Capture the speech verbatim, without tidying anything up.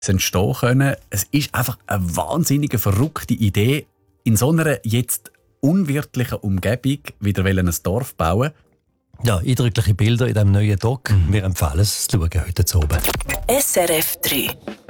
entstehen können. Es ist einfach eine wahnsinnige, verrückte Idee, in so einer jetzt unwirtlichen Umgebung wieder ein Dorf bauen. Ja, eindrückliche Bilder in diesem neuen Doc. Mhm. Wir empfehlen es zu schauen heute Abend. S R F drei